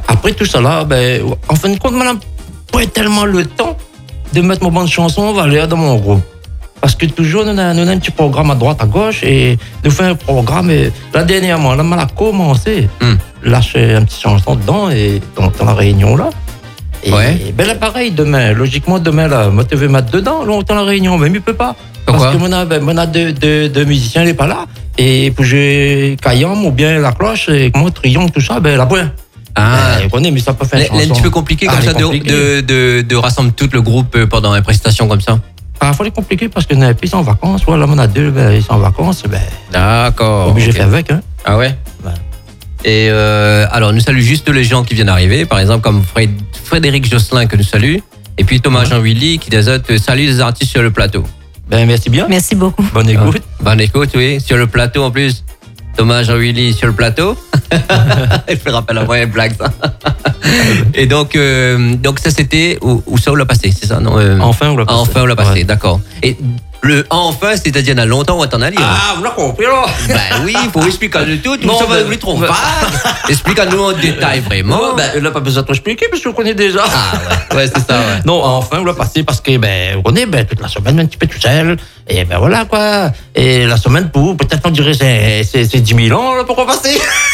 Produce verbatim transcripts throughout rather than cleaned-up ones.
après tout ça là, ben, en fin de compte, je n'ai pas tellement le temps de mettre mon bande de chansons, on va aller dans mon groupe. Parce que toujours, nous avons un petit programme à droite, à gauche, et nous faisons un programme. Et là, dernièrement, là, on a commencé, mm. lâcher un petit chanson dedans, et dans, dans la réunion là. Et, ouais. et ben là, pareil, demain, logiquement, demain, là, moi, je vais mettre dedans, là, dans la réunion, mais il ne peut pas. Pourquoi? Parce que mon a, ben, mon a deux, deux, deux musiciens, il n'est pas là. Et pour jouer Kayam ou bien la cloche, et moi, Triomphe, tout ça, ben, la boîte. Ah, ben, connaît, mais ça peut faire une chanson. C'est un petit peu compliqué comme ah, ça compliqué. De, de, de, de rassembler tout le groupe pendant une prestation comme ça. Ah, il faut les compliquer parce que ils sont en vacances. Voilà, on a deux, ben, ils sont en vacances. Ben, d'accord. Obligé de okay. faire avec. Hein. Ah ouais, ben. Et euh, alors, nous saluons juste les gens qui viennent d'arriver. Par exemple, comme Fred, Frédéric Josselin que nous salue. Et puis Thomas ouais. Jean-Willy qui des autres salue les artistes sur le plateau. Ben, merci bien. Merci beaucoup. Bonne écoute. Ah, bonne écoute, oui. Sur le plateau en plus. Thomas Jean-Willy sur le plateau. Elle fait rappel à moi, une blague ça. Et donc, euh, donc ça c'était où, où ça on l'a passé, c'est ça non euh, Enfin on l'a passé. Enfin on l'a passé, ouais. D'accord. Et le enfin, c'est-à-dire dans longtemps on va t'en aller. Ah, vous l'avez compris là. Ben oui, il faut expliquer le tout. Tout ça va nous trop vague. Explique-nous en détail vraiment. Ben il n'a pas besoin de t'expliquer parce qu'on connaît déjà. Ah ouais, ouais c'est ça. Ouais. Non, enfin on l'a passé parce que ben on connaît ben toute la semaine un petit peu tout seul. Et ben voilà quoi. Et la semaine pour peut-être on dirait c'est c'est, c'est dix mille ans là pour passer.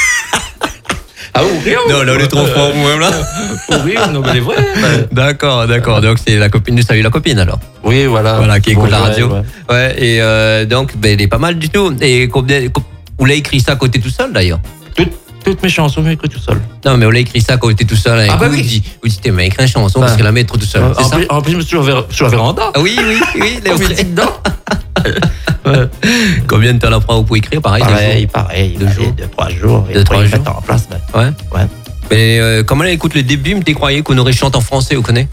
Ah oui, non, là on est trop fort même là. Oui, non mais c'est vrai. Ben. D'accord, d'accord. Donc c'est la copine, nous salue la copine alors. Oui, voilà. Voilà, qui écoute bon, la radio. Ouais, ouais. ouais et euh, donc ben il est pas mal du tout. Et combien vous l'avez écrit ça à côté tout seul d'ailleurs. Tout, toutes mes chansons, mais écrit tout seul. Non, mais on l'a écrit ça à côté tout seul. Hein, ah bah vous oui. Dit, vous dites, mais écrit une chanson bah. Parce qu'elle la met trop tout seul. Euh, c'est en, ça plus, en plus, je me suis sur la véranda. Ah oui, oui, oui. Les petits dedans. Ouais. Combien de temps la prend pour écrire pareil Pareil, pareil. Deux jours. Deux, trois jours. Deux, trois jours. En place. Ben. Ouais. Ouais. Mais euh, comment elle écoute le début, tu croyais qu'on aurait chanté en français, vous connaissez?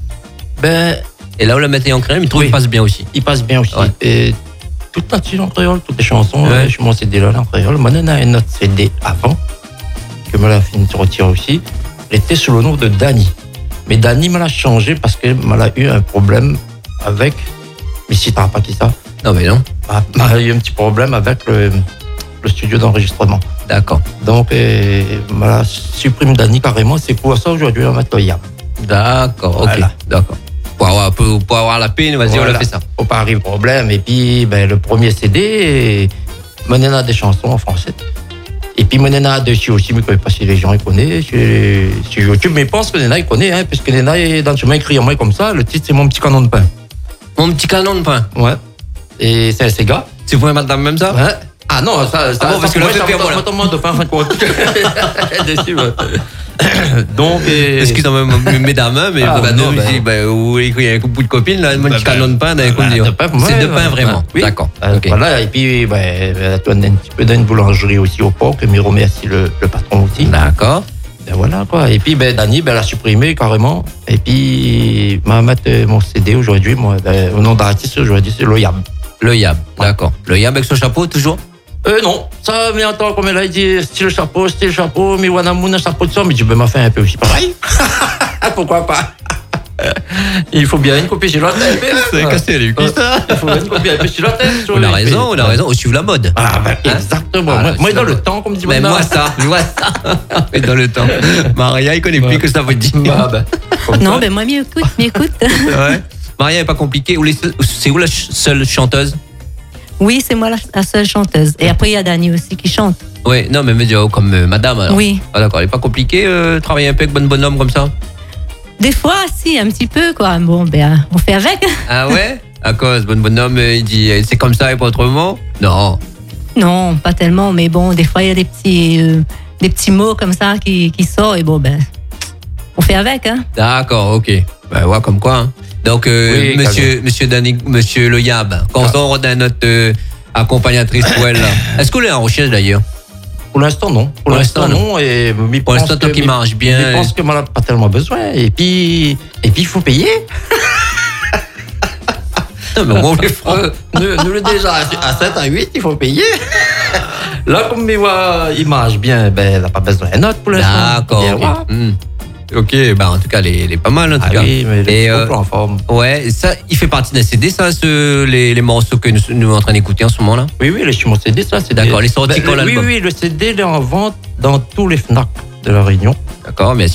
Ben. Et là, on l'a mettait en créole, mais il trouve oui. qu'il passe bien aussi. Il passe bien aussi. Ouais. Et toute la suite en créole, toutes les chansons, ouais. je suis mon C D là en créole. Moi, on a un autre C D avant, que me l'a fini de retirer aussi. Il était sous le nom de Dany. Mais Dany me l'a changé parce qu'elle m'a eu un problème avec. Mais si tu n'as pas qui ça? Non, mais non. Elle a eu un petit problème avec le, le studio d'enregistrement. D'accord. Donc, elle m'a supprimé Dany carrément. C'est pour ça aujourd'hui, on va mettre le Yam. D'accord, ok. Voilà. D'accord. Pour avoir, pour, pour avoir la peine, vas-y, voilà. On a fait ça. Faut pas arriver au problème. Et puis, ben, le premier C D, on a des chansons en français. Et puis, on a dessus aussi, mais je ne sais pas si les gens ils connaissent sur, sur YouTube. Mais je pense que Nena, il connaît, hein, parce que Nena est dans le chemin écrit en moi comme ça. Le titre, c'est Mon petit canon de pain. Mon petit canon de pain. Ouais. Et c'est un Sega. C'est pour madame même ça? Ouais. Ah non, ça, ça, ah bon, parce que là, ça, fait ça, ça, de pain, fin de compte. Dessus, ouais. Donc, et... excusez-moi, mesdames, mais ah, bah, non, nous, bah, si, bah, vous écrivez un couple de copines, là, mon petit canon de pain, d'un coup, c'est de pain vraiment. Oui. D'accord. Euh, okay. Voilà, et puis, bah, on a un petit peu d'une boulangerie aussi au port, que me remercie le, le patron aussi. D'accord. Ben voilà, quoi. Et puis, ben, Dany, ben, elle a supprimé carrément. Et puis, m'a mis mon C D aujourd'hui, moi, ben, au nom d'artiste, aujourd'hui, c'est le Yam. Le Yam, ouais. D'accord. Le Yam avec son chapeau, toujours? Euh, non, ça, mais attends, comme elle a dit, style chapeau, style chapeau, mais Wanamoun, chapeau de ça, mais je ben, m'a fait un peu aussi pareil. Pourquoi pas? Il faut bien une copie sur la tête. C'est cassé, lui, qui ça? Il faut bien une copie un peu sur la tête. On a raison, on a raison, on suit la mode. Ah, ben, hein? Exactement. Ah, moi, moi dans le temps, comme dit mais moi, ça, moi, ça. Mais dans le temps. Maria, il connaît plus que ça veut dire. Ah, ben, non, ben, moi, m'y écoute, m'y écoute. Ouais. Maria, n'est pas compliqué. C'est où la seule chanteuse? Oui, c'est moi la, la seule chanteuse. Et après, il y a Dany aussi qui chante. Oui, non, mais comme euh, madame. Alors. Oui. Ah, d'accord, elle n'est pas compliqué euh, travailler un peu avec bon bonhomme comme ça? Des fois, si, un petit peu, quoi. Bon, ben, on fait avec. Ah ouais? À cause, bon bonhomme, il dit c'est comme ça et pas autrement? Non. Non, pas tellement, mais bon, des fois, il y a des petits, euh, des petits mots comme ça qui, qui sortent et bon, ben, on fait avec, hein. D'accord, ok. Ben, ouais, comme quoi, hein. Donc, euh, oui, monsieur, monsieur, Dany, monsieur Le Yab, quand ah. on a notre euh, accompagnatrice pour elle, là, est-ce qu'on est en recherche d'ailleurs? Pour l'instant, non. Pour, pour l'instant, non. Et pour l'instant, tant qu'il marche bien. Je pense que moi, pas tellement besoin. Et puis, et puis, il faut payer. Non, mais on les fera. Nous, nous, déjà, à sept, à huit, il faut payer. Là, comme il marche bien, ben, elle n'a pas besoin d'un autre pour l'instant. D'accord. Okay. Mmh. Ok, bah en tout cas, elle est pas mal en tout ah cas. Oui, mais et euh, en forme. Ouais, ça, il fait partie d'un C D, ça, ce, les, les morceaux que nous, nous sommes en train d'écouter en ce moment-là. Oui, oui, les sur mon C D, ça, c'est d'accord. Des... Les sorties ben, quand l'album. Oui, oui, le C D il est en vente dans tous les Fnac de la Réunion. D'accord, mais